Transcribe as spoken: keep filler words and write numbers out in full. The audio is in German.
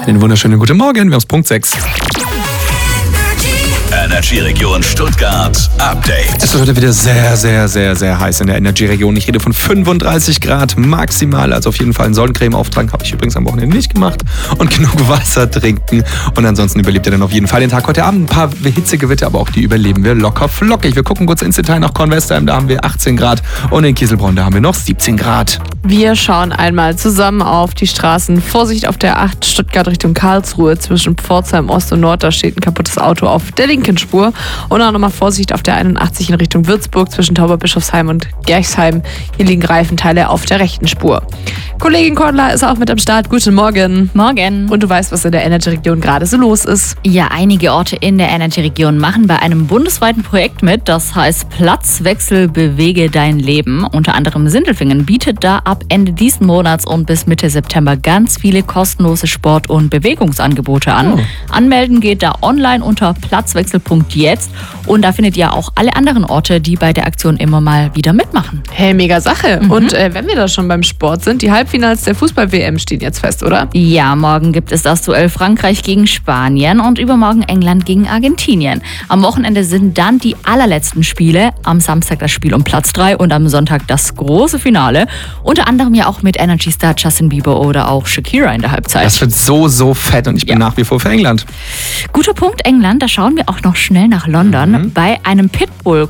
Einen wunderschönen guten Morgen, wir haben es Punkt sechs. Energy-Region Stuttgart Update. Es wird heute wieder sehr, sehr, sehr, sehr heiß in der Energy-Region. Ich rede von fünfunddreißig Grad maximal. Also auf jeden Fall einen Sonnencreme-Auftrag habe ich übrigens am Wochenende nicht gemacht. Und genug Wasser trinken. Und ansonsten überlebt ihr dann auf jeden Fall den Tag heute Abend. Ein paar Hitzegewitter, aber auch die überleben wir locker flockig. Wir gucken kurz ins Detail nach Kornwestheim. Da haben wir achtzehn Grad. Und in Kieselbronn, da haben wir noch siebzehn Grad. Wir schauen einmal zusammen auf die Straßen. Vorsicht auf der acht Stuttgart Richtung Karlsruhe zwischen Pforzheim Ost und Nord. Da steht ein kaputtes Auto auf der linken Spur. Und auch nochmal Vorsicht auf der einundachtzig in Richtung Würzburg zwischen Tauberbischofsheim und Gerchsheim. Hier liegen Reifenteile auf der rechten Spur. Kollegin Cordula ist auch mit am Start. Guten Morgen. Morgen. Und du weißt, was in der Energy-Region gerade so los ist. Ja, einige Orte in der Energy-Region machen bei einem bundesweiten Projekt mit. Das heißt Platzwechsel, bewege dein Leben. Unter anderem Sindelfingen bietet da ab Ende diesen Monats und bis Mitte September ganz viele kostenlose Sport- und Bewegungsangebote an. Oh. Anmelden geht da online unter platzwechsel punkt jetzt und da findet ihr auch alle anderen Orte, die bei der Aktion immer mal wieder mitmachen. Hey, mega Sache. Mhm. Und äh, wenn wir da schon beim Sport sind, die Halbfinals der Fußball-W M stehen jetzt fest, oder? Ja, morgen gibt es das Duell Frankreich gegen Spanien und übermorgen England gegen Argentinien. Am Wochenende sind dann die allerletzten Spiele. Am Samstag das Spiel um Platz drei und am Sonntag das große Finale. Unter anderem ja auch mit Energy-Star Justin Bieber oder auch Shakira in der Halbzeit. Das wird so, so fett und ich bin Ja. nach wie vor für England. Guter Punkt, England. Da schauen wir auch noch schnell nach London. Mhm. Bei einem Pitbull